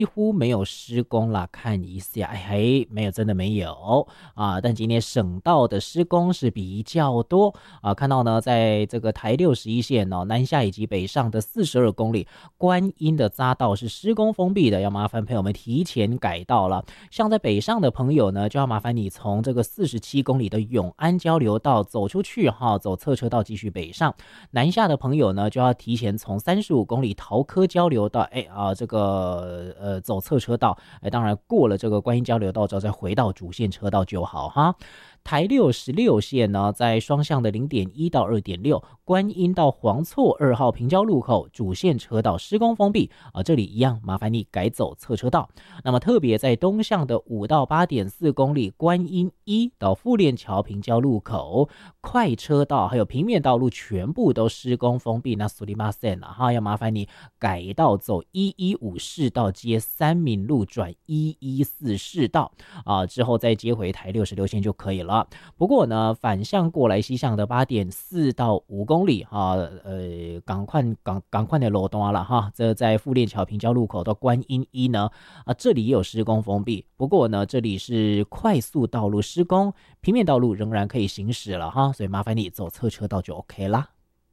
几乎没有施工啦，看一下，哎，没有，真的没有啊。但今天省道的施工是比较多啊，看到呢，在这个台61线哦，南下以及北上的42公里，观音的匝道是施工封闭的，要麻烦朋友们提前改道了。像在北上的朋友呢，就要麻烦你从这个47公里的永安交流道走出去哈，走侧车道继续北上。南下的朋友呢，就要提前从35公里桃科交流道，这个走侧车道，当然过了这个观音交流道之后，再回到主线车道就好哈。台66线呢，在双向的0.1到2.6，观音到黄厝2号平交路口主线车道施工封闭啊，这里一样麻烦你改走侧车道。那么特别在东向的5到8.4公里，观音1到富链桥平交路口快车道还有平面道路全部都施工封闭，那苏里马森啊哈，要麻烦你改道走115市道接三民路转114市道啊，之后再接回台66线就可以了。不过呢，反向过来西向的8.4到5公里哈，赶快的路段了哈，这在富链桥平交路口到观音1呢啊，这里也有施工封闭，不过呢，这里是快速道路施工，平面道路仍然可以行驶了哈，所以麻烦你走侧车道就 OK 啦。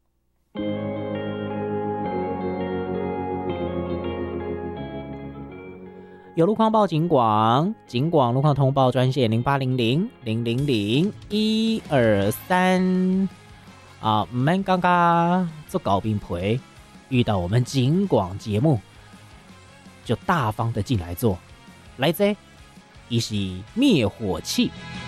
有路况报警广路况通报专线0800000123啊，唔免刚刚做搞冰陪，遇到我们警广节目就大方的进来做，来这，一是灭火器。